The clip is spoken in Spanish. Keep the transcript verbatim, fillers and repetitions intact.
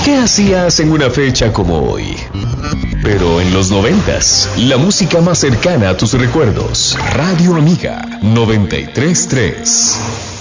¿Qué hacías en una fecha como hoy? Pero en los noventas, la música más cercana a tus recuerdos. Radio Amiga noventa y tres punto tres.